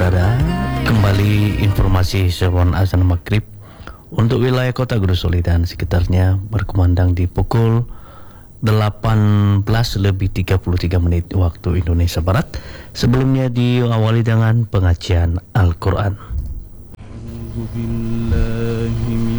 saudara, kembali informasi sebelum azan maghrib untuk wilayah kota Grosoli dan sekitarnya berkumandang di pukul 18:33 waktu Indonesia Barat. Sebelumnya diawali dengan pengajian Al-Quran.